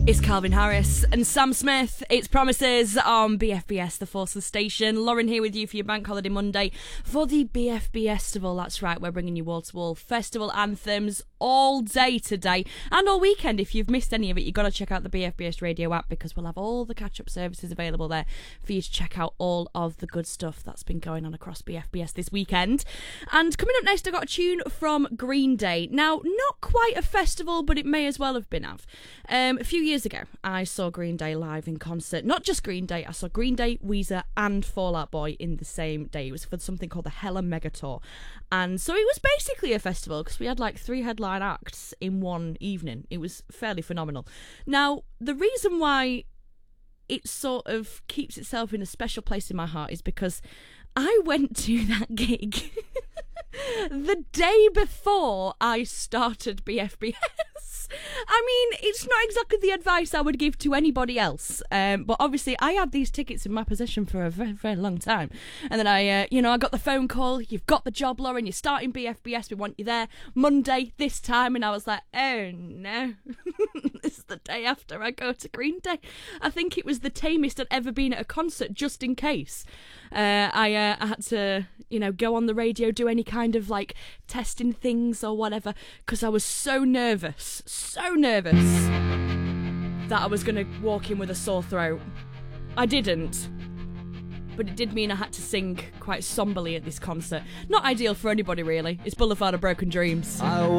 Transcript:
It's Calvin Harris and Sam Smith. It's Promises on BFBS, the Forces Station. Lauren here with you for your Bank Holiday Monday for the BFBS Festival. That's right, we're bringing you wall-to-wall festival anthems all day today and all weekend. If you've missed any of it, you've got to check out the BFBS radio app because we'll have all the catch-up services available there for you to check out all of the good stuff that's been going on across BFBS this weekend. And coming up next, I've got a tune from Green Day. Now, not quite a festival, but it may as well have been of. A few years ago, I saw Green Day live in concert. Not just Green Day, I saw Green Day, Weezer and Fall Out Boy in the same day. It was for something called the Hella Mega Tour. And so it was basically a festival because we had like 3 headline acts in one evening. It was fairly phenomenal. Now, the reason why it sort of keeps itself in a special place in my heart is because I went to that gig the day before I started BFBS. I mean, it's not exactly the advice I would give to anybody else, but obviously I had these tickets in my possession for a very, very long time, and then I got the phone call, you've got the job, Lauren, you're starting BFBS, we want you there Monday this time, and I was like, oh no, this is the day after I go to Green Day. I think it was the tamest I'd ever been at a concert, just in case. I had to, go on the radio, do any kind of like testing things or whatever, because I was so nervous that I was going to walk in with a sore throat. I didn't, but it did mean I had to sing quite somberly at this concert. Not ideal for anybody, really. It's Boulevard of Broken Dreams.